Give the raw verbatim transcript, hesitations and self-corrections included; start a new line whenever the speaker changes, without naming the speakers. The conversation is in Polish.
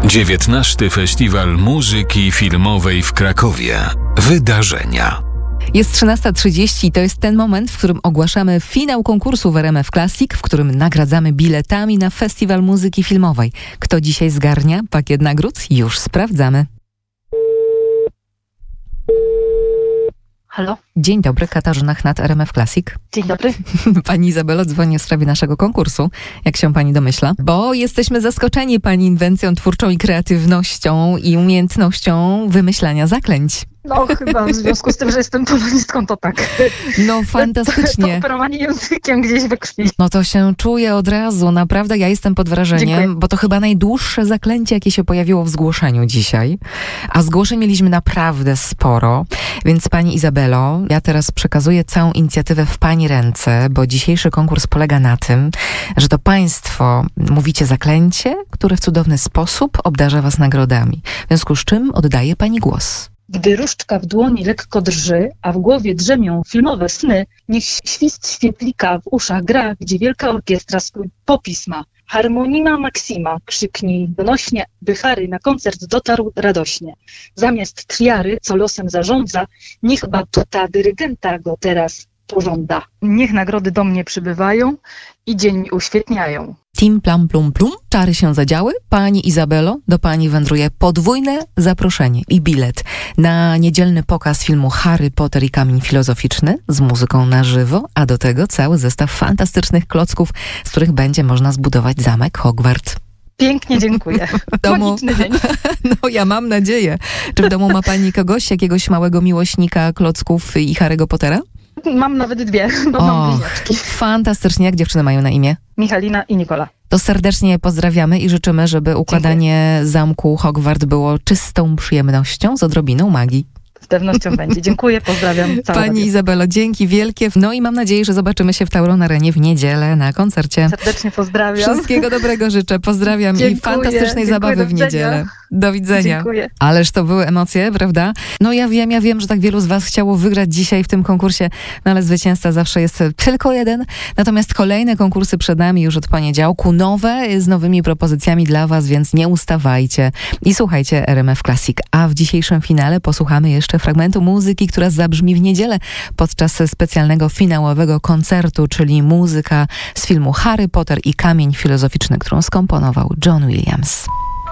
dziewiętnasty Festiwal Muzyki Filmowej w Krakowie. Wydarzenia.
Jest trzynasta trzydzieści i to jest ten moment, w którym ogłaszamy finał konkursu w R M F Classic, w którym nagradzamy biletami na Festiwal Muzyki Filmowej. Kto dzisiaj zgarnia pakiet nagród? Już sprawdzamy.
Halo?
Dzień dobry, Katarzyna Chnat, R M F Classic.
Dzień dobry.
Pani Izabelo dzwoni w sprawie naszego konkursu, jak się pani domyśla, bo jesteśmy zaskoczeni pani inwencją twórczą i kreatywnością i umiejętnością wymyślania zaklęć.
No chyba w związku z tym, że jestem polonistką, to tak.
No fantastycznie.
To, to operowanie językiem gdzieś we krwi.
No to się czuje od razu. Naprawdę ja jestem pod wrażeniem,
Dziękuję.
bo to chyba najdłuższe zaklęcie, jakie się pojawiło w zgłoszeniu dzisiaj. A zgłoszeń mieliśmy naprawdę sporo. Więc pani Izabelo, ja teraz przekazuję całą inicjatywę w pani ręce, bo dzisiejszy konkurs polega na tym, że to państwo mówicie zaklęcie, które w cudowny sposób obdarza was nagrodami. W związku z czym oddaję pani głos.
Gdy różdżka w dłoni lekko drży, a w głowie drzemią filmowe sny, niech świst świetlika w uszach gra, gdzie wielka orkiestra swój popis ma. Harmonima Maxima, krzyknij donośnie, by Harry na koncert dotarł radośnie. Zamiast triary, co losem zarządza, niech batuta dyrygenta go teraz pożąda. Niech nagrody do mnie przybywają i dzień mi uświetniają.
Tim plam plum plum, czary się zadziały. Pani Izabelo, do pani wędruje podwójne zaproszenie i bilet na niedzielny pokaz filmu Harry Potter i Kamień Filozoficzny z muzyką na żywo, a do tego cały zestaw fantastycznych klocków, z których będzie można zbudować zamek Hogwart.
Pięknie dziękuję.
W domu,
Magiczny dzień.
no ja mam nadzieję. Czy w domu ma pani kogoś, jakiegoś małego miłośnika klocków i Harry'ego Pottera?
Mam nawet dwie, bo mam bliźniaczki.
Fantastycznie. Jak dziewczyny mają na imię?
Michalina i Nikola.
To serdecznie pozdrawiamy i życzymy, żeby układanie Dziękuję. zamku Hogwart było czystą przyjemnością z odrobiną magii.
Z pewnością będzie. Dziękuję, pozdrawiam. Całe
Pani
radio.
Izabelo, dzięki wielkie. No i mam nadzieję, że zobaczymy się w Tauron Arenie w niedzielę na koncercie.
Serdecznie pozdrawiam.
Wszystkiego dobrego życzę. Pozdrawiam
Dziękuję,
i fantastycznej
dziękuję,
zabawy w
do
niedzielę. Do widzenia.
Dziękuję.
Ależ to były emocje, prawda? No ja wiem, ja wiem, że tak wielu z was chciało wygrać dzisiaj w tym konkursie, no ale zwycięzca zawsze jest tylko jeden. Natomiast kolejne konkursy przed nami już od poniedziałku, nowe, z nowymi propozycjami dla was, więc nie ustawajcie i słuchajcie R M F Classic. A w dzisiejszym finale posłuchamy jeszcze fragmentu muzyki, która zabrzmi w niedzielę podczas specjalnego finałowego koncertu, czyli muzyka z filmu Harry Potter i Kamień Filozoficzny, którą skomponował John Williams.